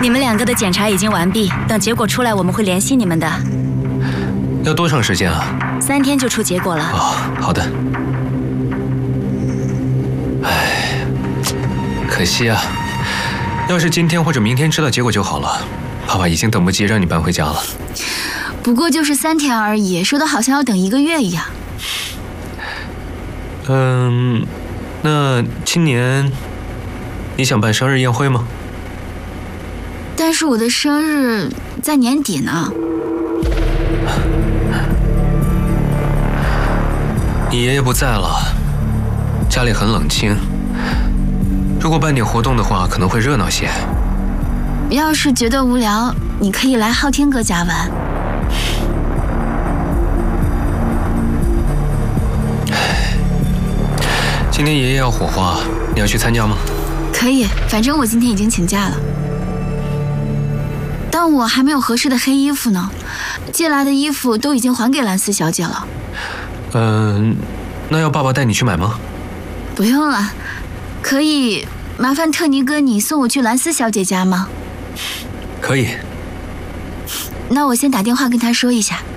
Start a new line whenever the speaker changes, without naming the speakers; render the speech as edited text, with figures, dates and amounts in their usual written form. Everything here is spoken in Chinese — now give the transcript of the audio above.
你们2个的检查已经完毕，等结果出来，我们会联系你们的。
要多长时间啊
？3天就出结果了。
哦，好的。唉，可惜啊，要是今天或者明天知道结果就好了。爸爸已经等不及让你搬回家了。
不过就是3天而已，说的好像要等1个月一样。
那今年你想办生日宴会吗？
但是我的生日在年底呢。
你爷爷不在了，家里很冷清。如果办点活动的话，可能会热闹些。
要是觉得无聊，你可以来昊天哥家玩。
今天爷爷要火化，你要去参加吗？
可以，反正我今天已经请假了。但我还没有合适的黑衣服呢，借来的衣服都已经还给兰斯小姐了。
那要爸爸带你去买吗？
不用了，可以麻烦特尼哥你送我去兰斯小姐家吗？
可以。
那我先打电话跟她说一下。